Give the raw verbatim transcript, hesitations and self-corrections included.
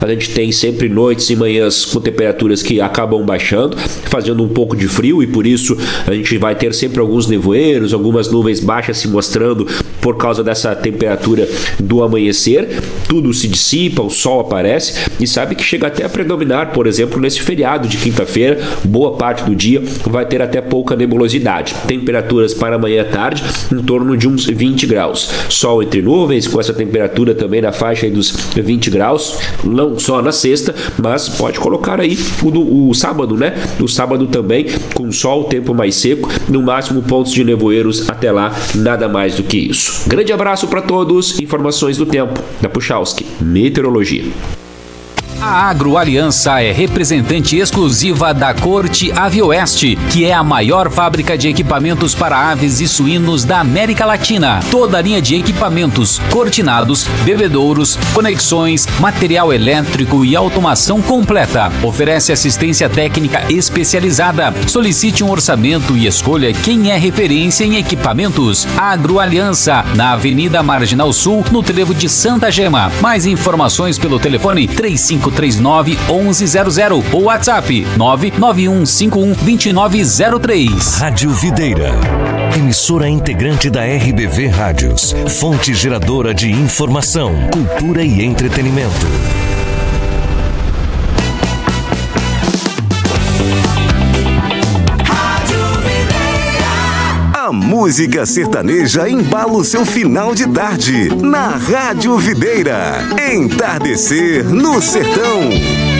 A gente tem sempre noites e manhãs com temperaturas que acabam baixando, fazendo um pouco de frio, e por isso a gente vai ter sempre alguns nevoeiros, algumas nuvens baixas se mostrando por causa dessa temperatura do amanhecer. Tudo se dissipa, o sol aparece e sabe que chega até a predominar, por exemplo, nesse feriado de quinta-feira, boa parte do dia vai ter até pouca nebulosidade. Temperaturas para amanhã à tarde em torno de uns vinte graus. Sol entre nuvens, com essa temperatura também na faixa aí dos vinte graus, não só na sexta, mas pode colocar aí o, do, o sábado, né? O sábado também com sol, tempo mais seco, no máximo pontos de nevoeiros até lá, nada mais do que isso. Grande abraço para todos, informações do tempo da Puchalski Meteorologia. A Agroaliança é representante exclusiva da Corte Avioeste, que é a maior fábrica de equipamentos para aves e suínos da América Latina. Toda a linha de equipamentos, cortinados, bebedouros, conexões, material elétrico e automação completa. Oferece assistência técnica especializada. Solicite um orçamento e escolha quem é referência em equipamentos. Agroaliança, na Avenida Marginal Sul, no trevo de Santa Gema. Mais informações pelo telefone três cinco três nove, onze zero zero ou WhatsApp nove nove um cinco um, dois nove zero três. Rádio Videira, emissora integrante da R B V Rádios, fonte geradora de informação, cultura e entretenimento. A música sertaneja embala o seu final de tarde na Rádio Videira. Entardecer no Sertão.